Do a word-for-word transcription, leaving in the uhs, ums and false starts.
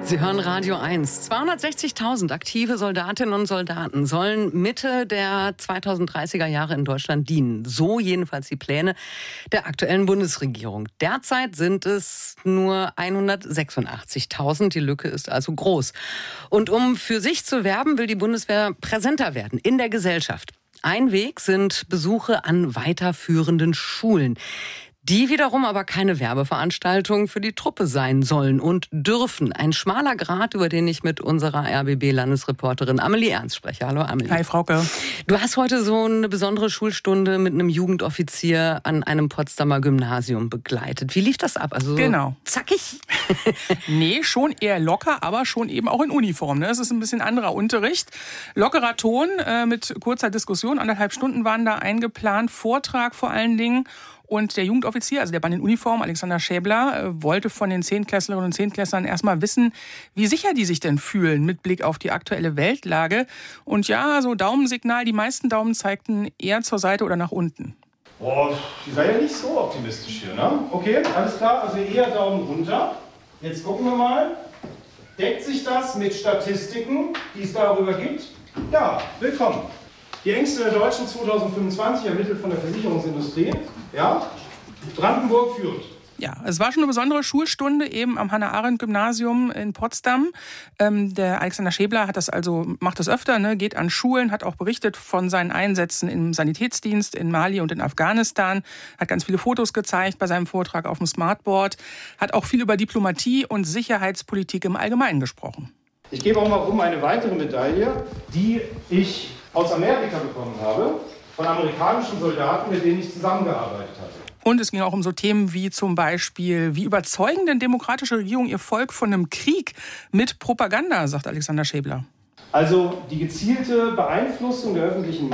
Sie hören Radio eins. zweihundertsechzigtausend aktive Soldatinnen und Soldaten sollen Mitte der zweitausenddreißiger Jahre in Deutschland dienen. So jedenfalls die Pläne der aktuellen Bundesregierung. Derzeit sind es nur hundertsechsundachtzigtausend. Die Lücke ist also groß. Und um für sich zu werben, will die Bundeswehr präsenter werden in der Gesellschaft. Ein Weg sind Besuche an weiterführenden Schulen. Die wiederum aber keine Werbeveranstaltungen für die Truppe sein sollen und dürfen. Ein schmaler Grat, über den ich mit unserer R B B-Landesreporterin Amelie Ernst spreche. Hallo Amelie. Hi Frauke. Du hast heute so eine besondere Schulstunde mit einem Jugendoffizier an einem Potsdamer Gymnasium begleitet. Wie lief das ab? Also so genau. Zackig? Nee, schon eher locker, aber schon eben auch in Uniform. Ne? Es ist ein bisschen anderer Unterricht. Lockerer Ton äh, mit kurzer Diskussion. Anderthalb Stunden waren da eingeplant. Vortrag vor allen Dingen. Und der Jugendoffizier, also der Mann in Uniform, Alexander Schäbler, äh, wollte von den Zehntklässlerinnen und Zehntklässlern erstmal wissen, wie sicher die sich denn fühlen mit Blick auf die aktuelle Weltlage. Und ja, so Daumensignal, die meisten Daumen zeigten eher zur Seite oder nach unten. Boah, die sei ja nicht so optimistisch hier, ne? Okay, alles klar, also eher Daumen runter. Jetzt gucken wir mal. Deckt sich das mit Statistiken, die es darüber gibt? Ja, willkommen. Die Ängste der Deutschen zweitausendfünfundzwanzig ermittelt von der Versicherungsindustrie. Ja, Brandenburg führt. Ja, es war schon eine besondere Schulstunde eben am Hannah-Arendt-Gymnasium in Potsdam. Ähm, der Alexander Schäbler hat das also, macht das öfter, ne, geht an Schulen, hat auch berichtet von seinen Einsätzen im Sanitätsdienst in Mali und in Afghanistan, hat ganz viele Fotos gezeigt bei seinem Vortrag auf dem Smartboard, hat auch viel über Diplomatie und Sicherheitspolitik im Allgemeinen gesprochen. Ich gebe auch mal rum eine weitere Medaille, die ich aus Amerika bekommen habe, von amerikanischen Soldaten, mit denen ich zusammengearbeitet habe. Und es ging auch um so Themen wie zum Beispiel, wie überzeugen denn demokratische Regierungen ihr Volk von einem Krieg mit Propaganda, sagt Alexander Schäbler. Also die gezielte Beeinflussung der öffentlichen